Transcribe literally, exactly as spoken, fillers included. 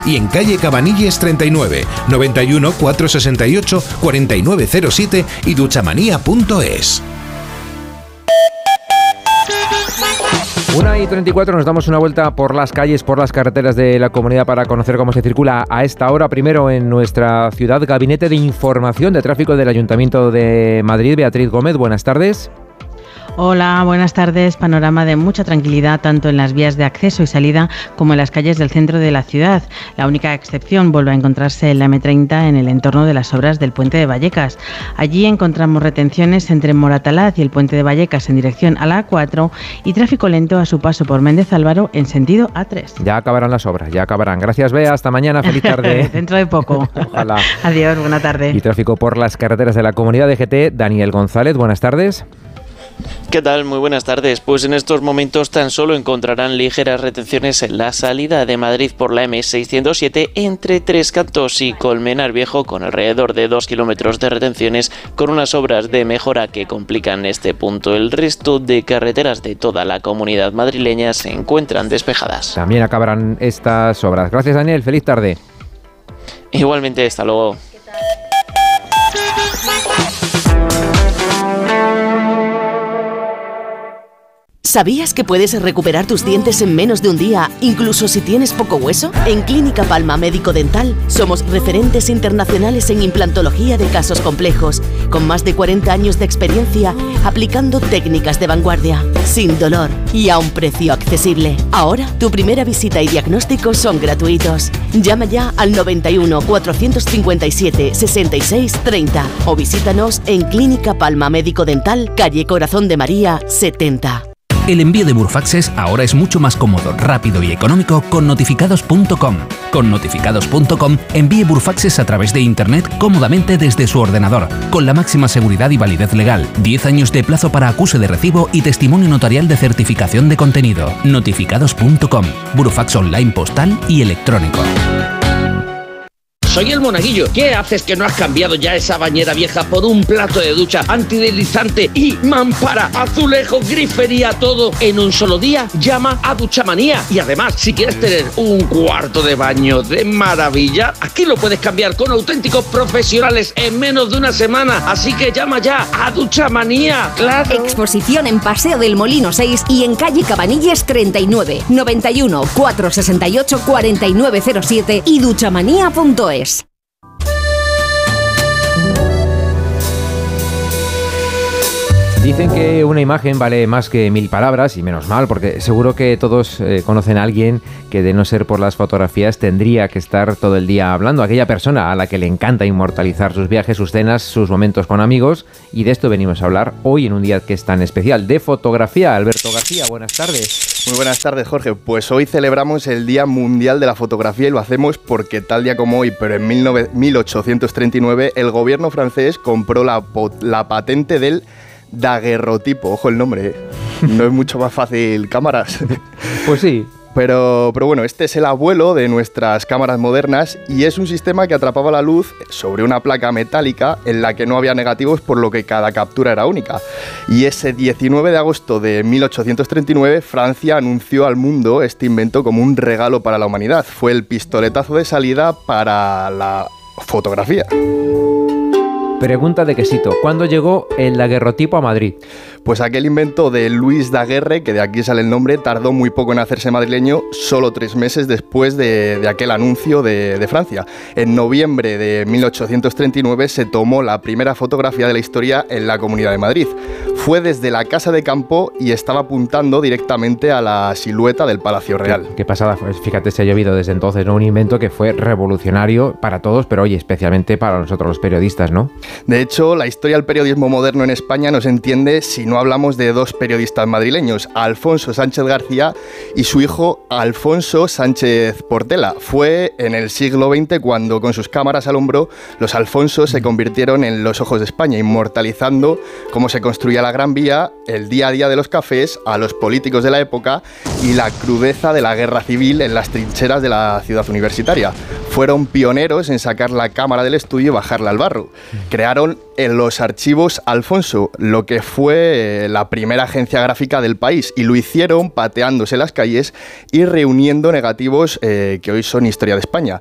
Y en calle Cabanilles treinta y nueve, noventa y uno, cuatrocientos sesenta y ocho, cuarenta y nueve cero siete y duchamanía punto es. una y treinta y cuatro, nos damos una vuelta por las calles, por las carreteras de la comunidad para conocer cómo se circula a esta hora. Primero en nuestra ciudad, Gabinete de Información de Tráfico del Ayuntamiento de Madrid. Beatriz Gómez, buenas tardes. Hola, buenas tardes. Panorama de mucha tranquilidad tanto en las vías de acceso y salida como en las calles del centro de la ciudad. La única excepción vuelve a encontrarse en la eme treinta en el entorno de las obras del Puente de Vallecas. Allí encontramos retenciones entre Moratalaz y el Puente de Vallecas en dirección a la A cuatro y tráfico lento a su paso por Méndez Álvaro en sentido A tres. Ya acabarán las obras, ya acabarán. Gracias, Bea. Hasta mañana. Feliz tarde. Dentro de poco. Ojalá. Adiós, buena tarde. Y tráfico por las carreteras de la comunidad de G T. Daniel González, buenas tardes. ¿Qué tal? Muy buenas tardes. Pues en estos momentos tan solo encontrarán ligeras retenciones en la salida de Madrid por la eme seiscientos siete entre Tres Cantos y Colmenar Viejo, con alrededor de dos kilómetros de retenciones, con unas obras de mejora que complican este punto. El resto de carreteras de toda la comunidad madrileña se encuentran despejadas. También acabarán estas obras. Gracias, Daniel. Feliz tarde. Igualmente, hasta luego. ¿Sabías que puedes recuperar tus dientes en menos de un día, incluso si tienes poco hueso? En Clínica Palma Médico Dental somos referentes internacionales en implantología de casos complejos, con más de cuarenta años de experiencia aplicando técnicas de vanguardia, sin dolor y a un precio accesible. Ahora, tu primera visita y diagnóstico son gratuitos. Llama ya al noventa y uno, cuatrocientos cincuenta y siete, sesenta y seis, treinta o visítanos en Clínica Palma Médico Dental, calle Corazón de María, setenta. El envío de Burfaxes ahora es mucho más cómodo, rápido y económico con notificados punto com. Con notificados punto com envíe Burfaxes a través de internet cómodamente desde su ordenador, con la máxima seguridad y validez legal, diez años de plazo para acuse de recibo y testimonio notarial de certificación de contenido. notificados punto com, Burfax online postal y electrónico. Soy el Monaguillo. ¿Qué haces que no has cambiado ya esa bañera vieja por un plato de ducha antideslizante y mampara, azulejo, grifería, todo en un solo día? Llama a Duchamanía. Y además, si quieres tener un cuarto de baño de maravilla, aquí lo puedes cambiar con auténticos profesionales en menos de una semana. Así que llama ya a Duchamanía. ¡Claro! Exposición en Paseo del Molino seis y en calle Cabanilles treinta y nueve, noventa y uno, cuatrocientos sesenta y ocho, cuarenta y nueve cero siete y duchamanía punto es. Dicen que una imagen vale más que mil palabras, y menos mal, porque seguro que todos eh, conocen a alguien que, de no ser por las fotografías, tendría que estar todo el día hablando. Aquella persona a la que le encanta inmortalizar sus viajes, sus cenas, sus momentos con amigos, y de esto venimos a hablar hoy en un día que es tan especial, de fotografía. Alberto García, buenas tardes. Muy buenas tardes, Jorge. Pues hoy celebramos el Día Mundial de la Fotografía y lo hacemos porque tal día como hoy, pero en mil ochocientos treinta y nueve, el gobierno francés compró la, la patente del daguerrotipo. Ojo el nombre, ¿eh? No es mucho más fácil cámaras. Pues sí. Pero, pero bueno, este es el abuelo de nuestras cámaras modernas y es un sistema que atrapaba la luz sobre una placa metálica en la que no había negativos, por lo que cada captura era única. Y ese diecinueve de agosto de mil ochocientos treinta y nueve, Francia anunció al mundo este invento como un regalo para la humanidad. Fue el pistoletazo de salida para la fotografía. Pregunta de quesito, ¿cuándo llegó el daguerrotipo a Madrid? Pues aquel invento de Louis Daguerre, que de aquí sale el nombre, tardó muy poco en hacerse madrileño, solo tres meses después de, de aquel anuncio de, de Francia. En noviembre de mil ochocientos treinta y nueve se tomó la primera fotografía de la historia en la Comunidad de Madrid. Fue desde la Casa de Campo y estaba apuntando directamente a la silueta del Palacio Real. Qué, qué pasada, pues fíjate, se ha llovido desde entonces, ¿no? Un invento que fue revolucionario para todos, pero oye, especialmente para nosotros los periodistas, ¿no? De hecho, la historia del periodismo moderno en España no se entiende si no hablamos de dos periodistas madrileños, Alfonso Sánchez García y su hijo Alfonso Sánchez Portela. Fue en el siglo veinte cuando, con sus cámaras al hombro, los Alfonsos se convirtieron en los ojos de España, inmortalizando cómo se construía la la Gran Vía, el día a día de los cafés, a los políticos de la época y la crudeza de la guerra civil en las trincheras de la ciudad universitaria. Fueron pioneros en sacar la cámara del estudio y bajarla al barro. Crearon en los archivos Alfonso, lo que fue la primera agencia gráfica del país, y lo hicieron pateándose las calles y reuniendo negativos eh, que hoy son historia de España.